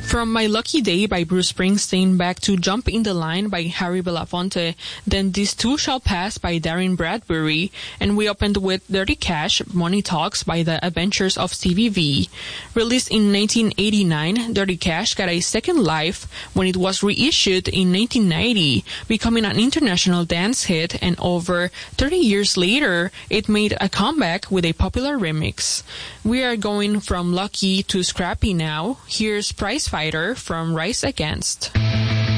From My Lucky Day by Bruce Springsteen back to Jump in the Line by Harry Belafonte, then This Too Shall Pass by Darren Bradbury, and we opened with Dirty Cash, Money Talks by The Adventures of Stevie V. Released in 1989, Dirty Cash got a second life when it was reissued in 1990, becoming an international dance hit, and over 30 years later, it made a comeback with a popular remix. We are going from lucky to scrappy now. Here's Prize Fighter from Rise Against.